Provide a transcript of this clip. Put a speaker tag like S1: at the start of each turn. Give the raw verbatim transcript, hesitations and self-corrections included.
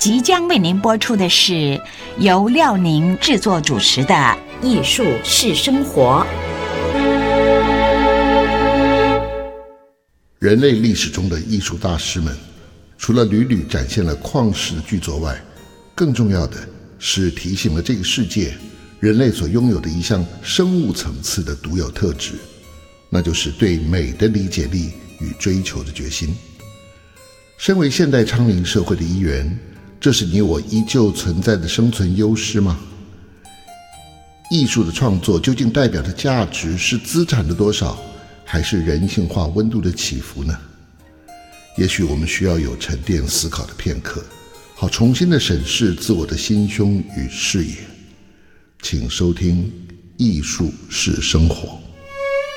S1: 即将为您播出的是由廖宁制作主持的《艺术是生活》。
S2: 人类历史中的艺术大师们，除了屡屡展现了旷世的巨作外，更重要的是提醒了这个世界，人类所拥有的一项生物层次的独有特质，那就是对美的理解力与追求的决心。身为现代昌龄社会的一员，这是你我依旧存在的生存优势吗？艺术的创作究竟代表的价值是资产的多少，还是人性化温度的起伏呢？也许我们需要有沉淀思考的片刻，好重新的审视自我的心胸与视野。请收听《艺术是生活》。